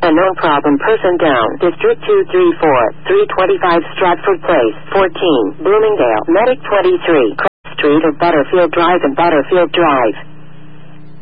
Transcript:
Unknown problem person down. District 234, 325 Stratford Place, 14, Bloomingdale. Medic 23, Cross Street or Butterfield Drive and Butterfield Drive.